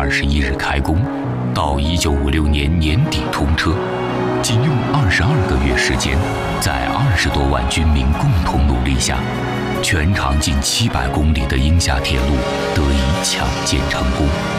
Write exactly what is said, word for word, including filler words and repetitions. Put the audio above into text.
二十一日开工，到一九五六年年底通车，仅用二十二个月时间，在二十多万军民共同努力下，全长近七百公里的鹰厦铁路得以抢建成功。